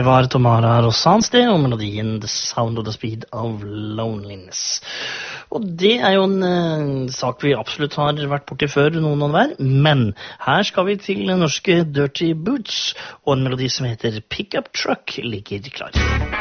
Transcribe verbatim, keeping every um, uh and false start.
Det var Tomara Rossans det, og melodien The Sound of the Speed of Loneliness. Og det er jo en uh, sak vi absolutt har vært borti før, noen og hver, men her skal vi til norske Dirty Boots, og en melodi som heter Pickup Truck ligger klar.